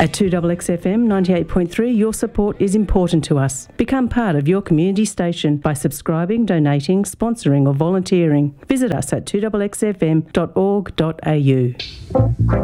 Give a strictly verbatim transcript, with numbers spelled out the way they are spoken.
At two X X F M ninety-eight point three, your support is important to us. Become part of your community station by subscribing, donating, sponsoring or volunteering. Visit us at two X X F M dot org dot A U.